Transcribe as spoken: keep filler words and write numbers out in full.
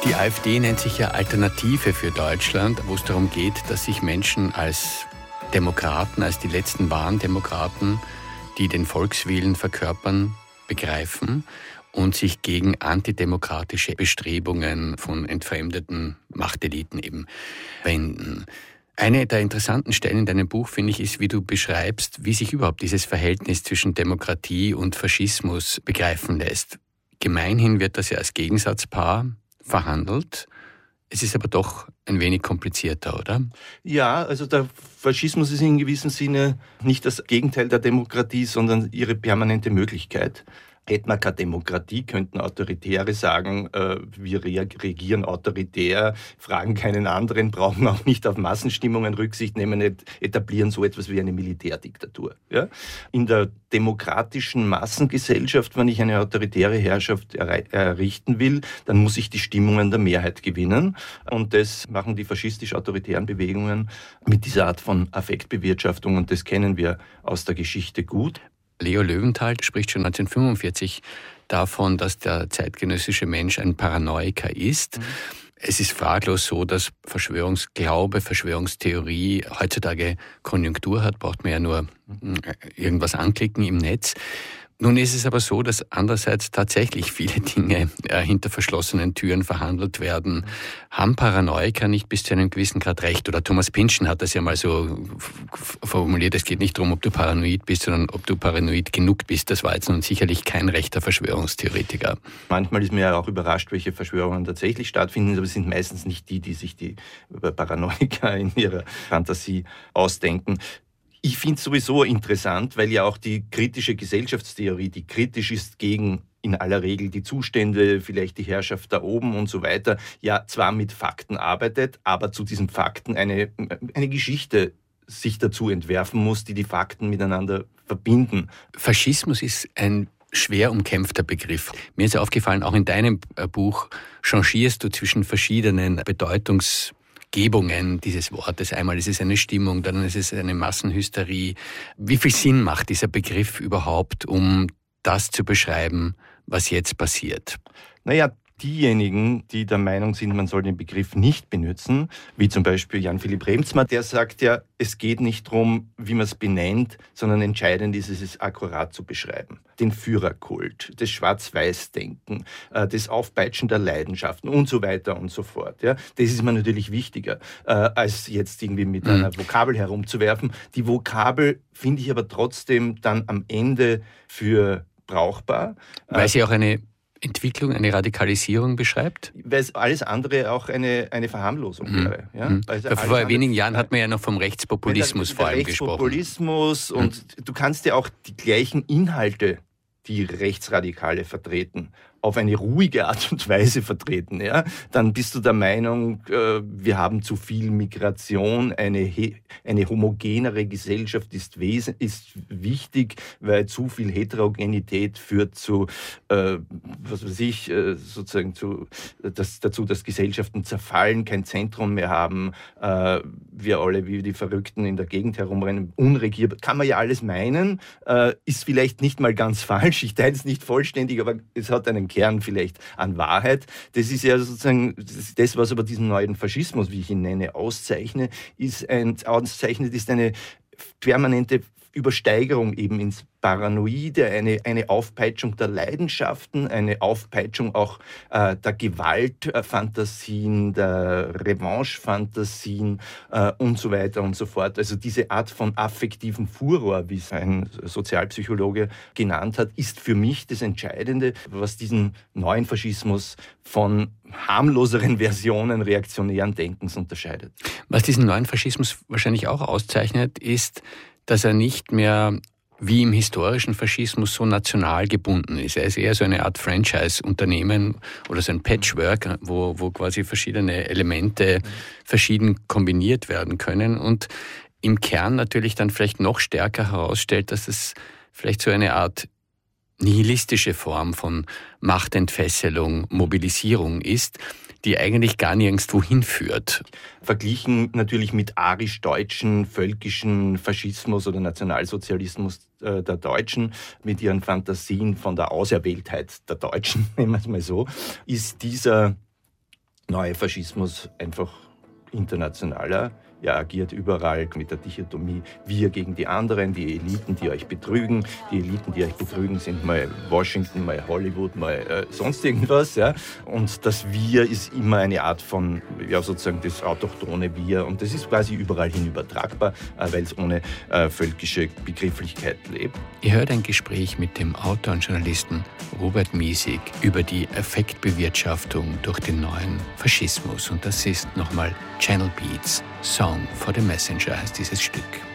Die AfD nennt sich ja Alternative für Deutschland, wo es darum geht, dass sich Menschen als Demokraten, als die letzten wahren Demokraten, die den Volkswillen verkörpern, begreifen und sich gegen antidemokratische Bestrebungen von entfremdeten Machteliten eben wenden. Eine der interessanten Stellen in deinem Buch, finde ich, ist, wie du beschreibst, wie sich überhaupt dieses Verhältnis zwischen Demokratie und Faschismus begreifen lässt. Gemeinhin wird das ja als Gegensatzpaar verhandelt. Es ist aber doch ein wenig komplizierter, oder? Ja, also der Faschismus ist in gewissem Sinne nicht das Gegenteil der Demokratie, sondern ihre permanente Möglichkeit. Hätten wir keine Demokratie, könnten Autoritäre sagen, äh, wir regieren autoritär, fragen keinen anderen, brauchen auch nicht auf Massenstimmungen Rücksicht nehmen, etablieren so etwas wie eine Militärdiktatur. Ja? In der demokratischen Massengesellschaft, wenn ich eine autoritäre Herrschaft errichten will, dann muss ich die Stimmungen der Mehrheit gewinnen. Und das machen die faschistisch-autoritären Bewegungen mit dieser Art von Affektbewirtschaftung. Und das kennen wir aus der Geschichte gut. Leo Löwenthal spricht schon neunzehnhundertfünfundvierzig davon, dass der zeitgenössische Mensch ein Paranoiker ist. Mhm. Es ist fraglos so, dass Verschwörungsglaube, Verschwörungstheorie heutzutage Konjunktur hat, braucht man ja nur irgendwas anklicken im Netz. Nun ist es aber so, dass andererseits tatsächlich viele Dinge äh, hinter verschlossenen Türen verhandelt werden. Haben Paranoiker nicht bis zu einem gewissen Grad recht? Oder Thomas Pynchon hat das ja mal so f- formuliert, es geht nicht darum, ob du paranoid bist, sondern ob du paranoid genug bist. Das war jetzt nun sicherlich kein rechter Verschwörungstheoretiker. Manchmal ist mir ja auch überrascht, welche Verschwörungen tatsächlich stattfinden, aber es sind meistens nicht die, die sich die Paranoiker in ihrer Fantasie ausdenken. Ich finde es sowieso interessant, weil ja auch die kritische Gesellschaftstheorie, die kritisch ist gegen in aller Regel die Zustände, vielleicht die Herrschaft da oben und so weiter, ja zwar mit Fakten arbeitet, aber zu diesen Fakten eine, eine Geschichte sich dazu entwerfen muss, die die Fakten miteinander verbinden. Faschismus ist ein schwer umkämpfter Begriff. Mir ist aufgefallen, auch in deinem Buch changierst du zwischen verschiedenen Bedeutungs- Gebungen dieses Wortes. Einmal ist es eine Stimmung, dann ist es eine Massenhysterie. Wie viel Sinn macht dieser Begriff überhaupt, um das zu beschreiben, was jetzt passiert? Naja, diejenigen, die der Meinung sind, man soll den Begriff nicht benutzen, wie zum Beispiel Jan-Philipp Remzma, der sagt ja, es geht nicht darum, wie man es benennt, sondern entscheidend ist es, es akkurat zu beschreiben. Den Führerkult, das Schwarz-Weiß-Denken, das Aufpeitschen der Leidenschaften und so weiter und so fort. Ja, das ist mir natürlich wichtiger, als jetzt irgendwie mit einer mhm. Vokabel herumzuwerfen. Die Vokabel finde ich aber trotzdem dann am Ende für brauchbar. Weil sie auch eine Entwicklung, eine Radikalisierung beschreibt? Weil es alles andere auch eine, eine Verharmlosung mhm. wäre. Ja? Mhm. Also vor wenigen Jahren hat man ja noch vom Rechtspopulismus vor allem gesprochen. Rechtspopulismus mhm. und du kannst ja auch die gleichen Inhalte, die Rechtsradikale vertreten, auf eine ruhige Art und Weise vertreten, ja, dann bist du der Meinung, äh, wir haben zu viel Migration, eine, eine homogenere Gesellschaft ist, wes- ist wichtig, weil zu viel Heterogenität führt zu, äh, was weiß ich, äh, sozusagen zu, das, dazu, dass Gesellschaften zerfallen, kein Zentrum mehr haben, äh, wir alle wie die Verrückten in der Gegend herumrennen, unregierbar, kann man ja alles meinen, äh, ist vielleicht nicht mal ganz falsch, ich teile es nicht vollständig, aber es hat einen Kern vielleicht an Wahrheit. Das ist ja sozusagen das, was aber diesen neuen Faschismus, wie ich ihn nenne, auszeichnet, ist ein, auszeichnet, ist eine permanente Übersteigerung eben ins Paranoide, eine, eine Aufpeitschung der Leidenschaften, eine Aufpeitschung auch äh, der Gewaltfantasien, der Revanche-Fantasien äh, und so weiter und so fort. Also diese Art von affektiven Furor, wie es ein Sozialpsychologe genannt hat, ist für mich das Entscheidende, was diesen neuen Faschismus von harmloseren Versionen reaktionären Denkens unterscheidet. Was diesen neuen Faschismus wahrscheinlich auch auszeichnet, ist, dass er nicht mehr wie im historischen Faschismus so national gebunden ist. Er ist eher so eine Art Franchise-Unternehmen oder so ein Patchwork, wo, wo quasi verschiedene Elemente verschieden kombiniert werden können und im Kern natürlich dann vielleicht noch stärker herausstellt, dass es vielleicht so eine Art nihilistische Form von Machtentfesselung, Mobilisierung ist, die eigentlich gar nirgendwo hinführt. Verglichen natürlich mit arisch-deutschen, völkischen Faschismus oder Nationalsozialismus äh, der Deutschen, mit ihren Fantasien von der Auserwähltheit der Deutschen, nehmen wir es mal so, ist dieser neue Faschismus einfach internationaler. Er agiert überall mit der Dichotomie wir gegen die anderen, die Eliten, die euch betrügen. Die Eliten, die euch betrügen, sind mal Washington, mal Hollywood, mal äh, sonst irgendwas. Ja? Und das Wir ist immer eine Art von, ja sozusagen das autochthone Wir. Und das ist quasi überall hin übertragbar, äh, weil es ohne äh, völkische Begrifflichkeit lebt. Ihr hört ein Gespräch mit dem Autor und Journalisten Robert Miesig über die Affektbewirtschaftung durch den neuen Faschismus. Und das ist nochmal Channel Beats. Song for the Messenger heißt dieses Stück.